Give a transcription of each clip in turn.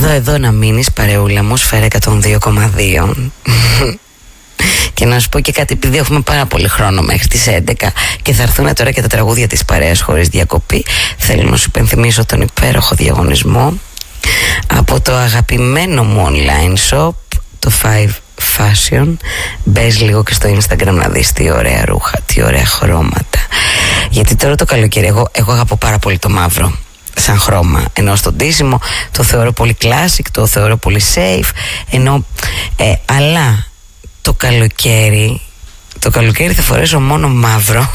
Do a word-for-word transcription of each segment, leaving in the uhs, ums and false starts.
Εδώ, εδώ να μείνεις, παρεούλα μου, Σφαίρα εκατόν δύο κόμμα δύο. Και να σου πω και κάτι, επειδή έχουμε πάρα πολύ χρόνο μέχρι τις έντεκα και θα έρθουν τώρα και τα τραγούδια της παρέας χωρίς διακοπή, θέλω να σου υπενθυμίσω τον υπέροχο διαγωνισμό από το αγαπημένο μου online shop, το Five Fashion. Μπες λίγο και στο Instagram να δεις τι ωραία ρούχα, τι ωραία χρώματα. Γιατί τώρα το καλοκαίρι, εγώ, εγώ αγαπώ πάρα πολύ το μαύρο σαν χρώμα, ενώ στο ντύσιμο το θεωρώ πολύ classic, το θεωρώ πολύ safe, ενώ ε, αλλά το καλοκαίρι το καλοκαίρι θα φορέσω μόνο μαύρο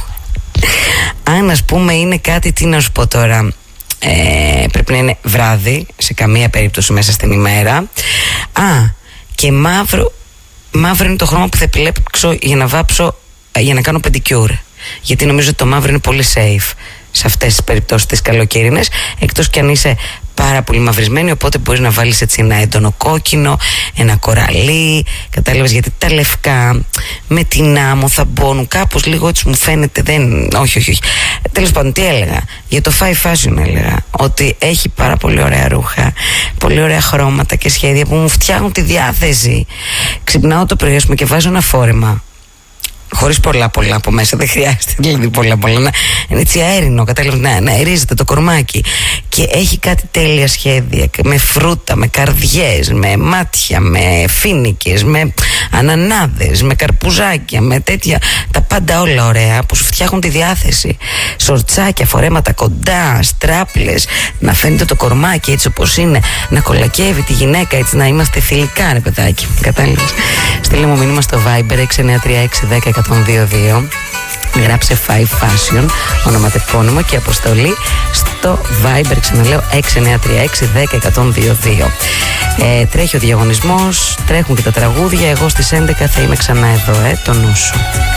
αν ας πούμε είναι κάτι, τι να σου πω τώρα, ε, πρέπει να είναι βράδυ, σε καμία περίπτωση μέσα στην ημέρα. Α, και μαύρο μαύρο είναι το χρώμα που θα επιλέξω για να βάψω, για να κάνω πεντικιούρ, γιατί νομίζω ότι το μαύρο είναι πολύ safe σε αυτές τις περιπτώσεις τις καλοκαιρινές, εκτός κι αν είσαι πάρα πολύ μαυρισμένη, οπότε μπορείς να βάλεις έτσι ένα έντονο κόκκινο, ένα κοραλί, κατάλαβες, γιατί τα λευκά με την άμμο θα μπώνουν κάπως λίγο, έτσι μου φαίνεται, δεν, όχι, όχι, όχι. Τέλος πάντων, τι έλεγα, για το Five Fashion έλεγα, ότι έχει πάρα πολύ ωραία ρούχα, πολύ ωραία χρώματα και σχέδια που μου φτιάχνουν τη διάθεση. Ξυπνάω το πρωί, ας πούμε, και βάζω ένα φόρεμα, χωρίς πολλά πολλά από μέσα, δεν χρειάζεται δηλαδή πολλά πολλά, να είναι έτσι αέρινο, κατάλαβες, να, να αερίζεται το κορμάκι και έχει κάτι τέλεια σχέδια με φρούτα, με καρδιές, με μάτια, με φίνικες, με ανανάδες, με καρπουζάκια, με τέτοια, τα πάντα όλα ωραία που σου φτιάχνουν τη διάθεση, σορτσάκια, φορέματα κοντά, στράπλες, να φαίνεται το κορμάκι έτσι όπως είναι, να κολακεύει τη γυναίκα, έτσι να είμαστε θηλυκά, ρε παιδάκι, κατάλαβες. Στείλε μου μήνυμα στο Viber έξι εννιά τρία έξι ένα μηδέν ένα μηδέν δύο δύο, γράψε Five Fashion, ονοματεπώνυμο και αποστολή στο Viber, ξαναλέω έξι εννιά τρία έξι ένα μηδέν ένα μηδέν δύο δύο. ε, Τρέχει ο διαγωνισμός, τρέχουν και τα τραγούδια. Εγώ στις έντεκα θα είμαι ξανά εδώ, ε, το νου σου.